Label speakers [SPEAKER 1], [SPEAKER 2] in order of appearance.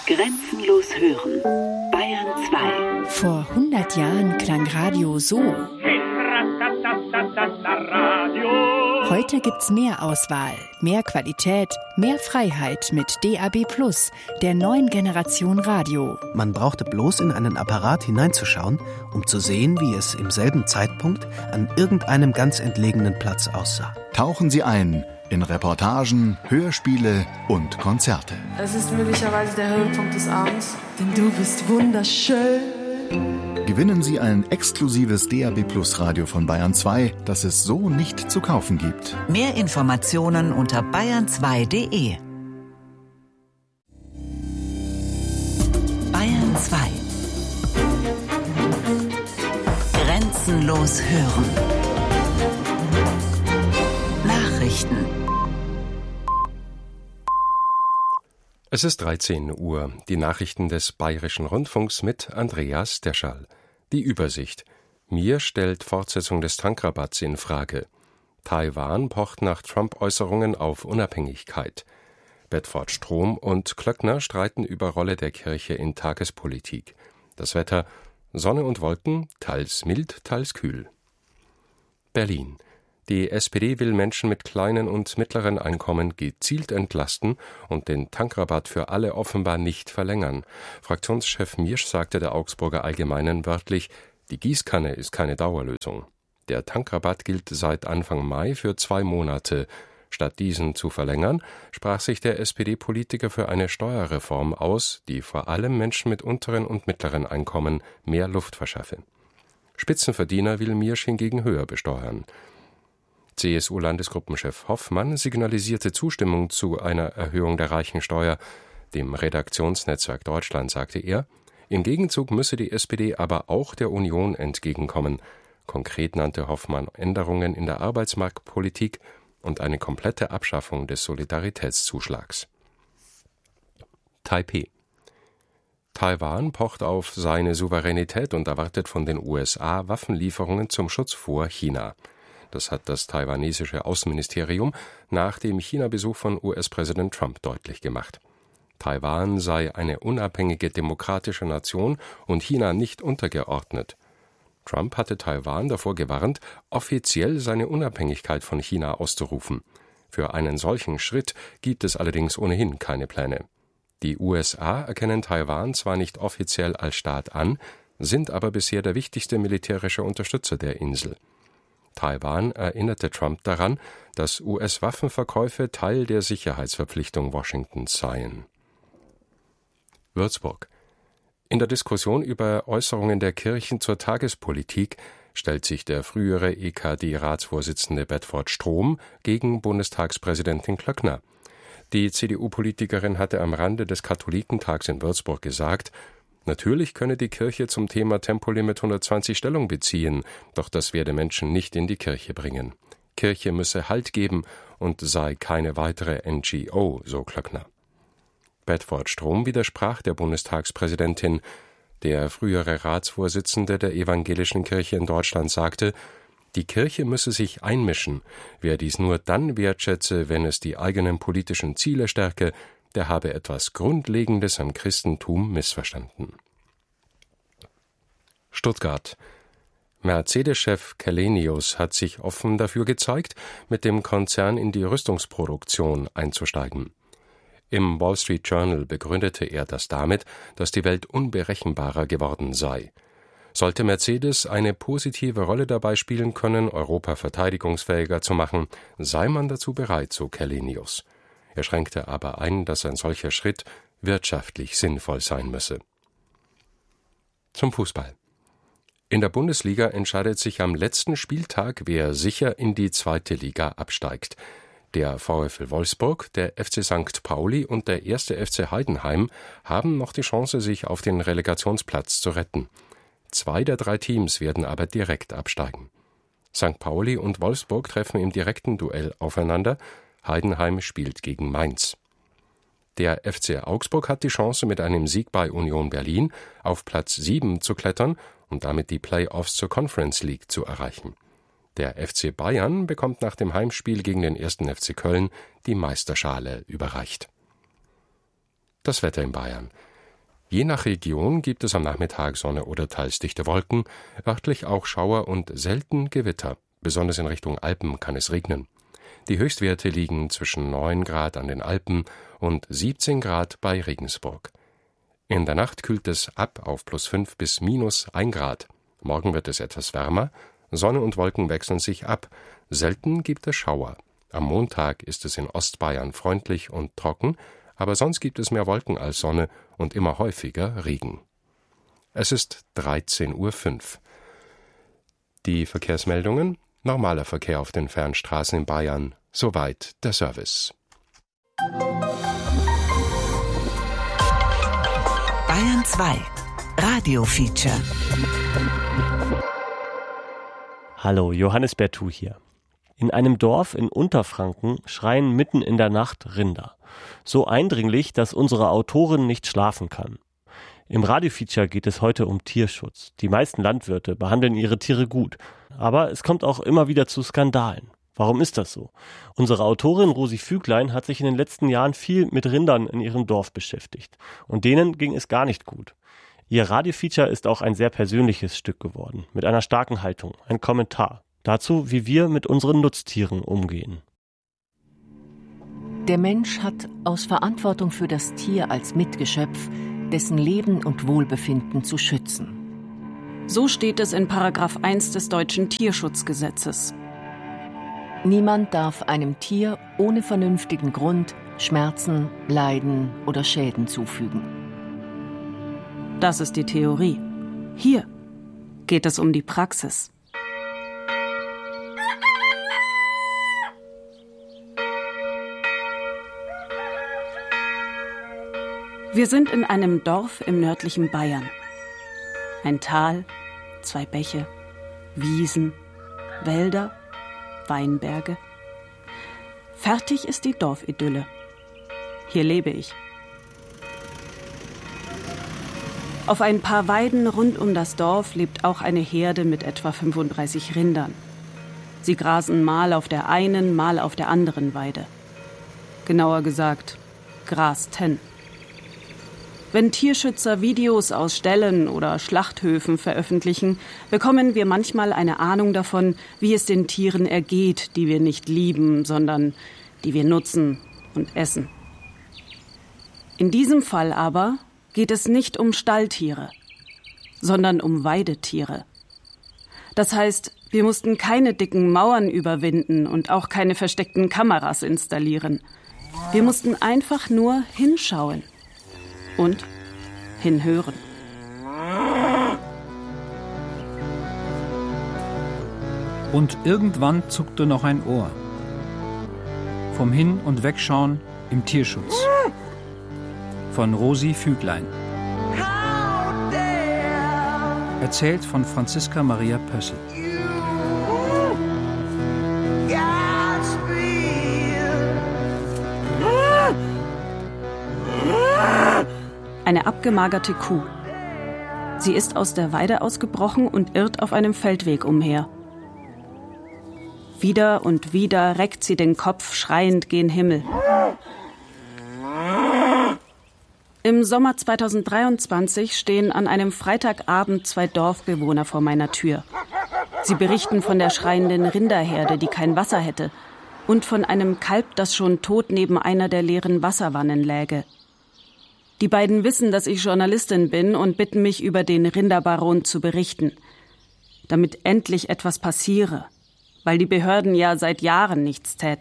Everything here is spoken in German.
[SPEAKER 1] Grenzenlos hören. Bayern 2.
[SPEAKER 2] Vor 100 Jahren klang Radio so. Heute gibt's mehr Auswahl, mehr Qualität, mehr Freiheit mit DAB+, der neuen Generation Radio.
[SPEAKER 3] Man brauchte bloß in einen Apparat hineinzuschauen, um zu sehen, wie es im selben Zeitpunkt an irgendeinem ganz entlegenen Platz aussah.
[SPEAKER 4] Tauchen Sie ein in Reportagen, Hörspiele und Konzerte.
[SPEAKER 5] Es ist möglicherweise der Höhepunkt des Abends, denn du bist wunderschön.
[SPEAKER 4] Gewinnen Sie ein exklusives DAB+ Radio von Bayern 2, das es so nicht zu kaufen gibt.
[SPEAKER 6] Mehr Informationen unter bayern2.de. Bayern 2. Grenzenlos hören. Nachrichten.
[SPEAKER 7] Es ist 13 Uhr. Die Nachrichten des Bayerischen Rundfunks mit Andreas Deschall. Die Übersicht. Mir stellt Fortsetzung des Tankrabatts in Frage. Taiwan pocht nach Trump-Äußerungen auf Unabhängigkeit. Bedford Strom und Klöckner streiten über Rolle der Kirche in Tagespolitik. Das Wetter: Sonne und Wolken, teils mild, teils kühl. Berlin. Die SPD will Menschen mit kleinen und mittleren Einkommen gezielt entlasten und den Tankrabatt für alle offenbar nicht verlängern. Fraktionschef Miersch sagte der Augsburger Allgemeinen wörtlich: Die Gießkanne ist keine Dauerlösung. Der Tankrabatt gilt seit Anfang Mai für 2 Monate. Statt diesen zu verlängern, sprach sich der SPD-Politiker für eine Steuerreform aus, die vor allem Menschen mit unteren und mittleren Einkommen mehr Luft verschaffe. Spitzenverdiener will Miersch hingegen höher besteuern. CSU-Landesgruppenchef Hoffmann signalisierte Zustimmung zu einer Erhöhung der Reichensteuer. Dem Redaktionsnetzwerk Deutschland sagte er, im Gegenzug müsse die SPD aber auch der Union entgegenkommen. Konkret nannte Hoffmann Änderungen in der Arbeitsmarktpolitik und eine komplette Abschaffung des Solidaritätszuschlags. Taipeh. Taiwan pocht auf seine Souveränität und erwartet von den USA Waffenlieferungen zum Schutz vor China. Das hat das taiwanesische Außenministerium nach dem China-Besuch von US-Präsident Trump deutlich gemacht. Taiwan sei eine unabhängige demokratische Nation und China nicht untergeordnet. Trump hatte Taiwan davor gewarnt, offiziell seine Unabhängigkeit von China auszurufen. Für einen solchen Schritt gibt es allerdings ohnehin keine Pläne. Die USA erkennen Taiwan zwar nicht offiziell als Staat an, sind aber bisher der wichtigste militärische Unterstützer der Insel. Taiwan erinnerte Trump daran, dass US-Waffenverkäufe Teil der Sicherheitsverpflichtung Washingtons seien. Würzburg. In der Diskussion über Äußerungen der Kirchen zur Tagespolitik stellt sich der frühere EKD-Ratsvorsitzende Bedford Strom gegen Bundestagspräsidentin Klöckner. Die CDU-Politikerin hatte am Rande des Katholikentags in Würzburg gesagt, natürlich könne die Kirche zum Thema Tempolimit 120 Stellung beziehen, doch das werde Menschen nicht in die Kirche bringen. Kirche müsse Halt geben und sei keine weitere NGO, so Klöckner. Bedford Strom widersprach der Bundestagspräsidentin. Der frühere Ratsvorsitzende der Evangelischen Kirche in Deutschland sagte, die Kirche müsse sich einmischen. Wer dies nur dann wertschätze, wenn es die eigenen politischen Ziele stärke, der habe etwas Grundlegendes am Christentum missverstanden. Stuttgart. Mercedes-Chef Källenius hat sich offen dafür gezeigt, mit dem Konzern in die Rüstungsproduktion einzusteigen. Im Wall Street Journal begründete er das damit, dass die Welt unberechenbarer geworden sei. Sollte Mercedes eine positive Rolle dabei spielen können, Europa verteidigungsfähiger zu machen, sei man dazu bereit, so Källenius. Er schränkte aber ein, dass ein solcher Schritt wirtschaftlich sinnvoll sein müsse. Zum Fußball. In der Bundesliga entscheidet sich am letzten Spieltag, wer sicher in die 2. Liga absteigt. Der VfL Wolfsburg, der FC St. Pauli und der 1. FC Heidenheim haben noch die Chance, sich auf den Relegationsplatz zu retten. 2 der 3 Teams werden aber direkt absteigen. St. Pauli und Wolfsburg treffen im direkten Duell aufeinander. Heidenheim spielt gegen Mainz. Der FC Augsburg hat die Chance, mit einem Sieg bei Union Berlin auf Platz 7 zu klettern und damit die Play-offs zur Conference League zu erreichen. Der FC Bayern bekommt nach dem Heimspiel gegen den 1. FC Köln die Meisterschale überreicht. Das Wetter in Bayern. Je nach Region gibt es am Nachmittag Sonne oder teils dichte Wolken, örtlich auch Schauer und selten Gewitter. Besonders in Richtung Alpen kann es regnen. Die Höchstwerte liegen zwischen 9 Grad an den Alpen und 17 Grad bei Regensburg. In der Nacht kühlt es ab auf +5 bis -1 Grad. Morgen wird es etwas wärmer, Sonne und Wolken wechseln sich ab. Selten gibt es Schauer. Am Montag ist es in Ostbayern freundlich und trocken, aber sonst gibt es mehr Wolken als Sonne und immer häufiger Regen. Es ist 13:05 Uhr. Die Verkehrsmeldungen: normaler Verkehr auf den Fernstraßen in Bayern. Soweit der Service.
[SPEAKER 6] Bayern 2 Radio-Feature.
[SPEAKER 8] Hallo, Johannes Bertou hier. In einem Dorf in Unterfranken schreien mitten in der Nacht Rinder. So eindringlich, dass unsere Autorin nicht schlafen kann. Im Radio-Feature geht es heute um Tierschutz. Die meisten Landwirte behandeln ihre Tiere gut. Aber es kommt auch immer wieder zu Skandalen. Warum ist das so? Unsere Autorin Rosi Füglein hat sich in den letzten Jahren viel mit Rindern in ihrem Dorf beschäftigt. Und denen ging es gar nicht gut. Ihr Radio-Feature ist auch ein sehr persönliches Stück geworden. Mit einer starken Haltung, ein Kommentar. Dazu, wie wir mit unseren Nutztieren umgehen.
[SPEAKER 9] Der Mensch hat aus Verantwortung für das Tier als Mitgeschöpf dessen Leben und Wohlbefinden zu schützen.
[SPEAKER 10] So steht es in § 1 des deutschen Tierschutzgesetzes.
[SPEAKER 9] Niemand darf einem Tier ohne vernünftigen Grund Schmerzen, Leiden oder Schäden zufügen.
[SPEAKER 10] Das ist die Theorie. Hier geht es um die Praxis. Wir sind in einem Dorf im nördlichen Bayern. Ein Tal, 2 Bäche, Wiesen, Wälder, Weinberge. Fertig ist die Dorfidylle. Hier lebe ich. Auf ein paar Weiden rund um das Dorf lebt auch eine Herde mit etwa 35 Rindern. Sie grasen mal auf der einen, mal auf der anderen Weide. Genauer gesagt, grasten. Wenn Tierschützer Videos aus Ställen oder Schlachthöfen veröffentlichen, bekommen wir manchmal eine Ahnung davon, wie es den Tieren ergeht, die wir nicht lieben, sondern die wir nutzen und essen. In diesem Fall aber geht es nicht um Stalltiere, sondern um Weidetiere. Das heißt, wir mussten keine dicken Mauern überwinden und auch keine versteckten Kameras installieren. Wir mussten einfach nur hinschauen. Und hinhören.
[SPEAKER 11] Und irgendwann zuckte noch ein Ohr. Vom Hin- und Wegschauen im Tierschutz. Von Rosi Füglein. Erzählt von Franziska Maria Pössl.
[SPEAKER 10] Eine abgemagerte Kuh. Sie ist aus der Weide ausgebrochen und irrt auf einem Feldweg umher. Wieder und wieder reckt sie den Kopf schreiend gen Himmel. Im Sommer 2023 stehen an einem Freitagabend 2 Dorfbewohner vor meiner Tür. Sie berichten von der schreienden Rinderherde, die kein Wasser hätte, und von einem Kalb, das schon tot neben einer der leeren Wasserwannen läge. Die beiden wissen, dass ich Journalistin bin und bitten mich, über den Rinderbaron zu berichten, damit endlich etwas passiere, weil die Behörden ja seit Jahren nichts täten.